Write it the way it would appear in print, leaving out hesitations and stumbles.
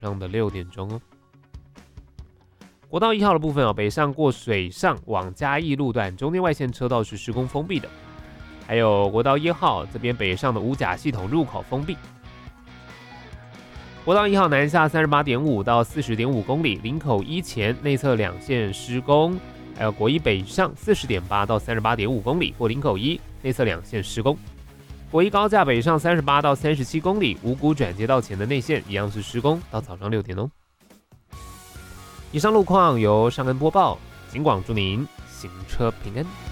上的6点钟哦。国道1号的部分北上过水上往嘉义路段，中间外线车道是施工封闭的。还有国道1号这边北上的五甲系统入口封闭。国道1号南下38.5到40.5公里，林口一前内侧2线施工。还有国一北上40.8到38.5公里，或林口一内侧2线施工。国一高架北上38到37公里，五股转接道前的内线一样是施工，到早上6点哦。以上路况由尚恩播报，警广祝您行车平安。